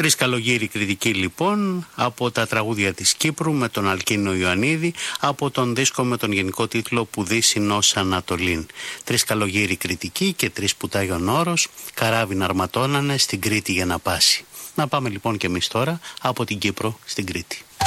Τρεις καλογύροι κριτικοί λοιπόν από τα τραγούδια της Κύπρου με τον Αλκίνο Ιωαννίδη, από τον δίσκο με τον γενικό τίτλο «Που δύσιν ως Ανατολήν». Τρεις καλογύροι κριτικοί και τρεις πουτάγιον όρος, καράβι να αρματώνανε στην Κρήτη για να πάσει. Να πάμε λοιπόν και εμείς τώρα από την Κύπρο στην Κρήτη.